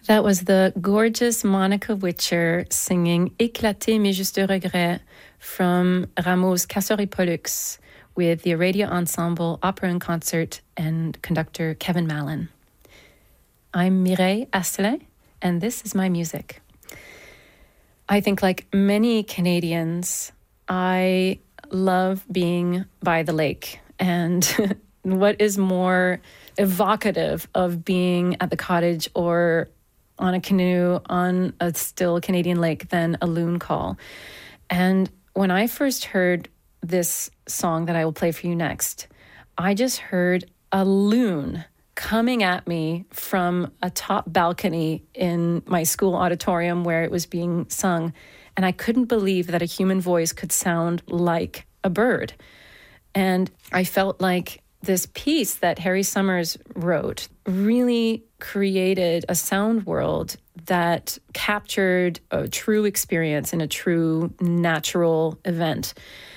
That was the gorgeous Monica Witcher singing Éclater mes justes regrets from Rameau's Castor et Pollux with the Aradia Ensemble, opera and concert, and conductor Kevin Mallon. I'm Mireille Asselet, and this is my music. I think, like many Canadians, I love being by the lake. And what is more evocative of being at the cottage or on a canoe on a still Canadian lake than a loon call? And when I first heard this song that I will play for you next, I just heard a loon coming at me from a top balcony in my school auditorium where it was being sung. And I couldn't believe that a human voice could sound like a bird. And I felt like this piece that Harry Summers wrote really created a sound world that captured a true experience in a true natural event.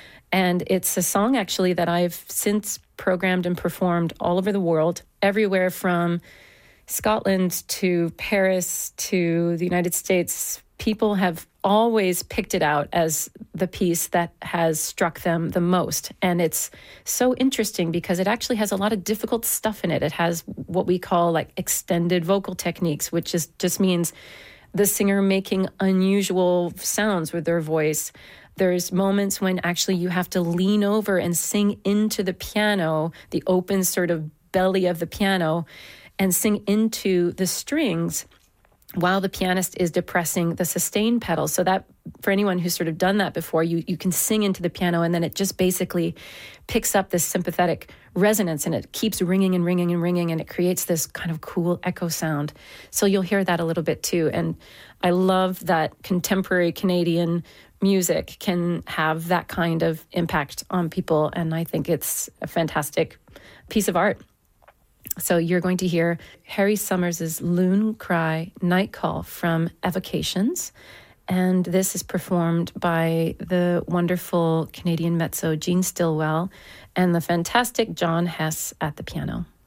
And it's a song actually that I've since programmed and performed all over the world, everywhere from Scotland to Paris to the United States. People have always picked it out as the piece that has struck them the most. And it's so interesting because it actually has a lot of difficult stuff in it. It has what we call like extended vocal techniques, which just means the singer making unusual sounds with their voice. There's moments when actually you have to lean over and sing into the piano, the open sort of belly of the piano, and sing into the strings while the pianist is depressing the sustain pedal. So that, for anyone who's sort of done that before, you can sing into the piano and then it just basically picks up this sympathetic resonance and it keeps ringing and ringing and ringing and it creates this kind of cool echo sound. So you'll hear that a little bit too. And I love that contemporary Canadian music can have that kind of impact on people. And I think it's a fantastic piece of art. So you're going to hear Harry Summers' Loon Cry Night Call from Evocations. And this is performed by the wonderful Canadian mezzo Jean Stillwell and the fantastic John Hess at the piano.